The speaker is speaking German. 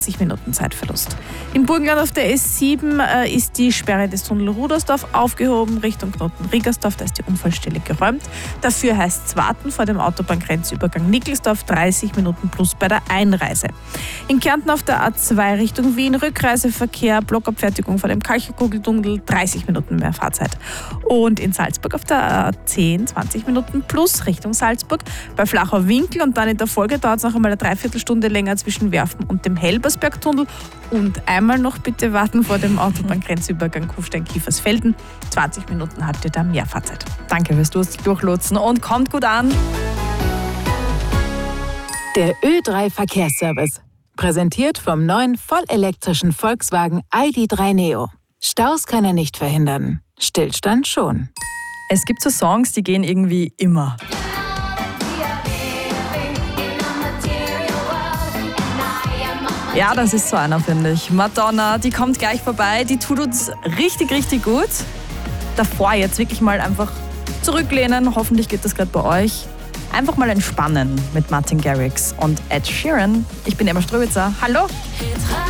Minuten Zeitverlust. Im Burgenland auf der S7 ist die Sperre des Tunnel Rudersdorf aufgehoben, Richtung Knoten Riggersdorf, da ist die Unfallstelle geräumt. Dafür heißt es warten vor dem Autobahngrenzübergang Nickelsdorf, 30 Minuten plus bei der Einreise. In Kärnten auf der A2 Richtung Wien, Rückreiseverkehr, Blockabfertigung vor dem Kalcherkugeltunnel, 30 Minuten mehr Fahrzeit. Und in Salzburg auf der A10 20 Minuten plus Richtung Salzburg. Bei Flachau Winkel und dann in der Folge dauert es noch einmal eine Dreiviertelstunde länger zwischen Werfen und dem Helbersbergtunnel. Und einmal noch bitte warten vor dem Autobahngrenzübergang Kufstein-Kiefersfelden. 20 Minuten habt ihr da mehr Fahrzeit. Danke fürs Durchlotsen und kommt gut an. Der Ö3 Verkehrsservice. Präsentiert vom neuen vollelektrischen Volkswagen ID.3 Neo. Staus kann er nicht verhindern. Stillstand schon. Es gibt so Songs, die gehen irgendwie immer. Ja, das ist so einer, finde ich. Madonna, die kommt gleich vorbei, die tut uns richtig, richtig gut. Davor jetzt wirklich mal einfach zurücklehnen, hoffentlich geht das gerade bei euch. Einfach mal entspannen mit Martin Garrix und Ed Sheeran. Ich bin Emma Ströbitzer. Hallo!